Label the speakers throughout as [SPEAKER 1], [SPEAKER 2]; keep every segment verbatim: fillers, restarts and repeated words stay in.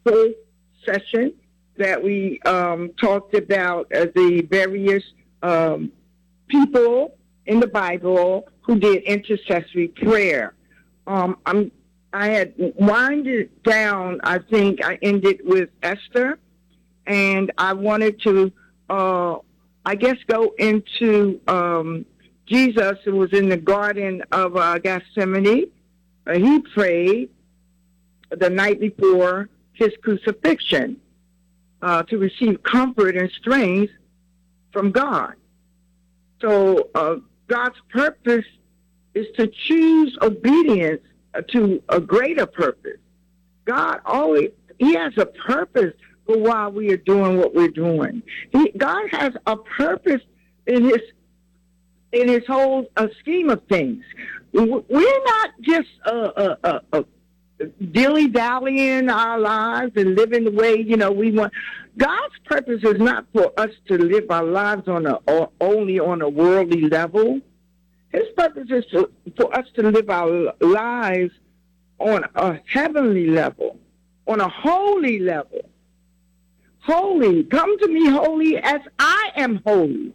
[SPEAKER 1] first session that we um, talked about uh, the various um, people in the Bible who did intercessory prayer. Um, I'm, I had winded down, I think I ended with Esther, and I wanted to, uh, I guess, go into um, Jesus, who was in the Garden of uh, Gethsemane. Uh, he prayed the night before his crucifixion uh, to receive comfort and strength from God. So uh, God's purpose is to choose obedience to a greater purpose. God always, he has a purpose for why we are doing what we're doing. He, God has a purpose in his in his whole uh, scheme of things. We're not just uh, uh, uh, uh, dilly-dallying our lives and living the way, you know, we want. God's purpose is not for us to live our lives on a or only on a worldly level. His purpose is to, for us to live our lives on a heavenly level, on a holy level. Holy, come to me holy as I am holy.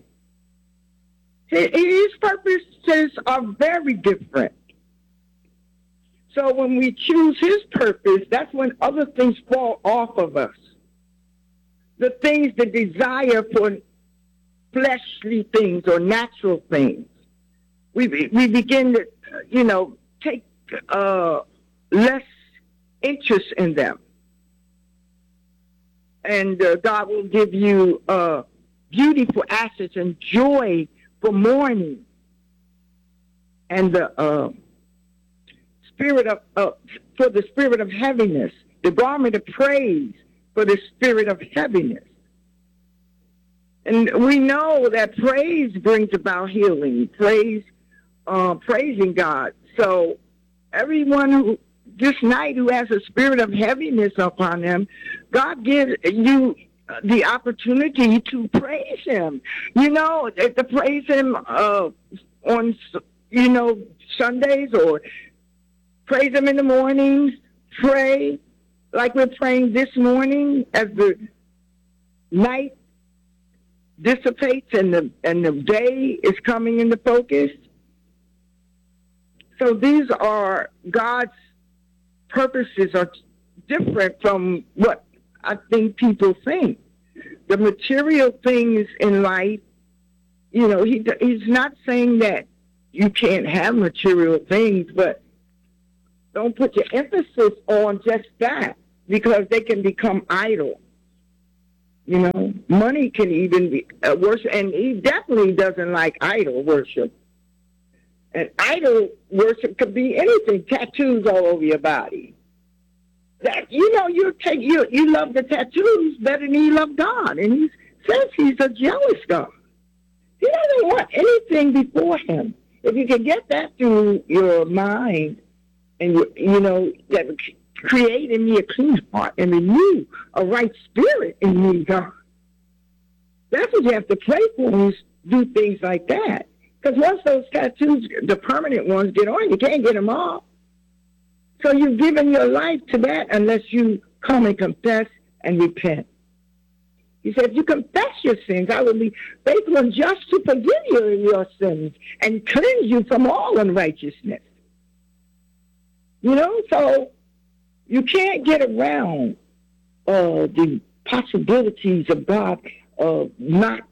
[SPEAKER 1] His purposes are very different. So when we choose his purpose, that's when other things fall off of us. The things, the desire for fleshly things or natural things. We we begin to, you know, take uh, less interest in them. And uh, God will give you uh, beauty for ashes and joy for mourning. And the uh, spirit of, uh, for the spirit of heaviness, the garment of praise for the spirit of heaviness. And we know that praise brings about healing, praise, uh, praising God. So everyone who, this night who has a spirit of heaviness upon them, God gives you the opportunity to praise him. You know, to praise him uh, on, you know, Sundays, or praise him in the mornings, pray like we're praying this morning as the night dissipates and the and the day is coming into focus. So these are God's purposes are different from what I think people think. The material things in life, you know, he he's not saying that you can't have material things, but don't put your emphasis on just that, because they can become idle. You know, money can even be uh, worship, and he definitely doesn't like idol worship. And idol worship could be anything, tattoos all over your body. That, you know, you take you you love the tattoos better than you love God, and he says he's a jealous God. He doesn't want anything before him. If you can get that through your mind, and you, you know that create in me a clean heart and renew a right spirit in me, God. That's what you have to pray for when you do things like that. Because once those tattoos, the permanent ones, get on, you can't get them off. So you've given your life to that unless you come and confess and repent. He said, if you confess your sins, I will be faithful and just to forgive you your sins and cleanse you from all unrighteousness. You know, so you can't get around uh, the possibilities of God uh, not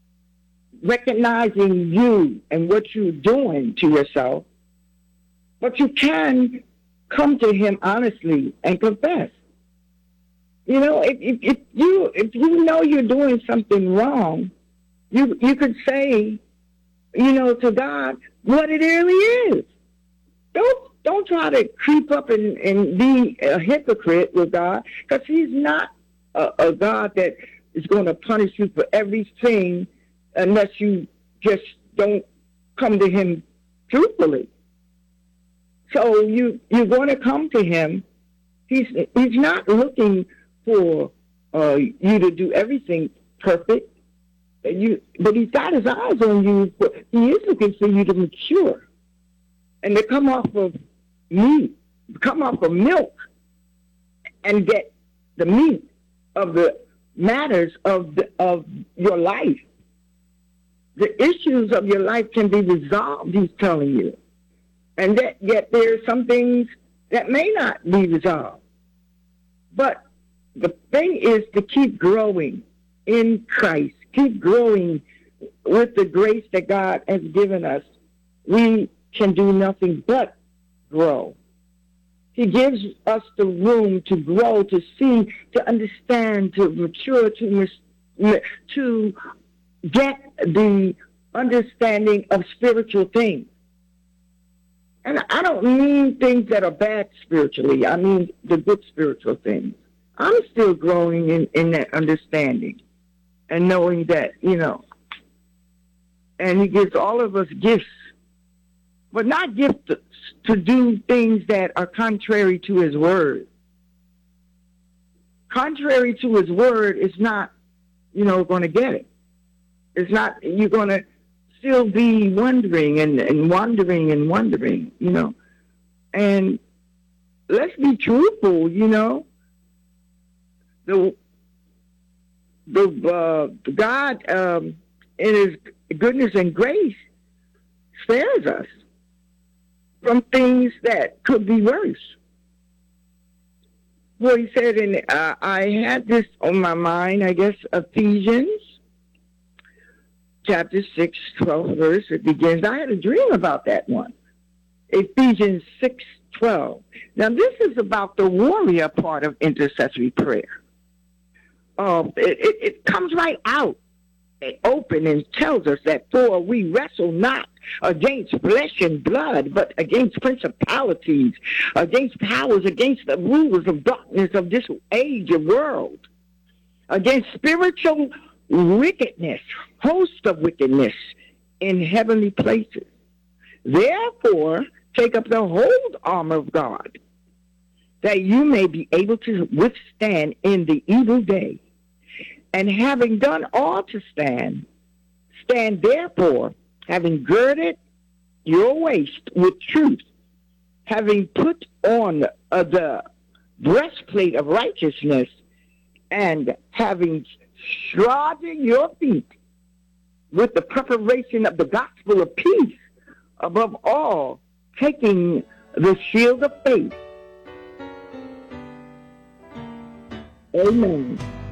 [SPEAKER 1] recognizing you and what you're doing to yourself. But you can come to him honestly and confess. You know, if, if, if you if you know you're doing something wrong, you you could say, you know, to God what it really is. Don't don't try to creep up and, and be a hypocrite with God, because he's not a, a God that is going to punish you for everything unless you just don't come to him truthfully. So you you're going to come to him. He's he's not looking for uh, you to do everything perfect. You, but he's got his eyes on you. For, he is looking for you to mature and to come off of meat, come off of milk, and get the meat of the matters of the, of your life. The issues of your life can be resolved, he's telling you. And that, yet there are some things that may not be resolved. But the thing is to keep growing in Christ, keep growing with the grace that God has given us. We can do nothing but grow. He gives us the room to grow, to see, to understand, to mature, to, to get the understanding of spiritual things. And I don't mean things that are bad spiritually. I mean the good spiritual things. I'm still growing in, in that understanding and knowing that, you know, and he gives all of us gifts, but not gifts to, to do things that are contrary to his word. Contrary to his word is not, you know, going to get it. It's not, you're going to still be wondering and, and wondering and wondering, you know. And let's be truthful, you know. The the uh, God um, in his goodness and grace spares us from things that could be worse. Well, he said, and uh, I had this on my mind, I guess, Ephesians chapter six, twelfth verse, it begins. I had a dream about that one. Ephesians six, twelve. Now, this is about the warrior part of intercessory prayer. Uh, it, it, it comes right out and open and tells us that for we wrestle not against flesh and blood, but against principalities, against powers, against the rulers of darkness of this age of world, against spiritual wickedness, host of wickedness in heavenly places. Therefore, take up the whole armor of God, that you may be able to withstand in the evil day. And having done all to stand, stand therefore, having girded your waist with truth, having put on uh, the breastplate of righteousness, and having shrouded your feet with the preparation of the gospel of peace, above all, taking the shield of faith. Amen.